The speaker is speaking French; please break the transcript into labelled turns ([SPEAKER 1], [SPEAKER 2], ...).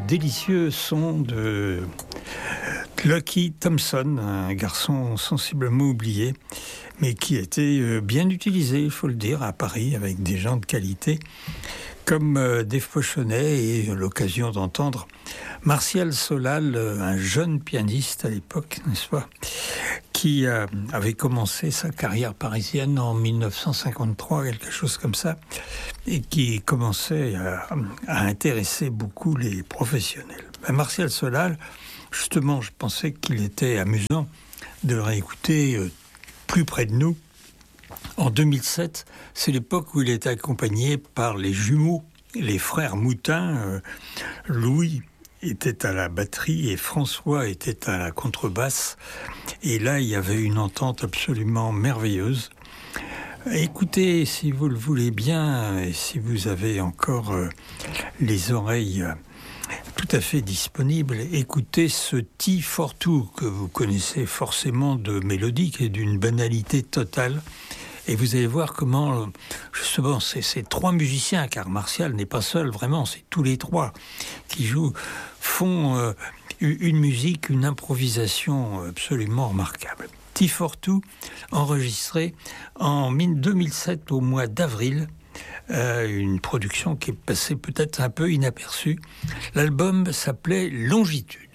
[SPEAKER 1] délicieux son de Lucky Thompson, un garçon sensiblement oublié, mais qui a été bien utilisé, il faut le dire, à Paris, avec des gens de qualité, comme Dave Pochonnet, et l'occasion d'entendre Martial Solal, un jeune pianiste à l'époque, n'est-ce pas, qui avait commencé sa carrière parisienne en 1953, quelque chose comme ça, et qui commençait à intéresser beaucoup les professionnels. Martial Solal, justement, je pensais qu'il était amusant de le réécouter plus près de nous. En 2007, c'est l'époque où il était accompagné par les jumeaux, les frères Moutin. Louis était à la batterie et François était à la contrebasse. Et là, il y avait une entente absolument merveilleuse. Écoutez, si vous le voulez bien, et si vous avez encore les oreilles tout à fait disponibles, écoutez ce Tea for Two que vous connaissez forcément de mélodique et d'une banalité totale. Et vous allez voir comment, justement, ces trois musiciens, car Martial n'est pas seul, vraiment, c'est tous les trois qui jouent, font une musique, une improvisation absolument remarquable. Tea for Two, enregistré en 2007 au mois d'avril, une production qui est passée peut-être un peu inaperçue. L'album s'appelait Longitude.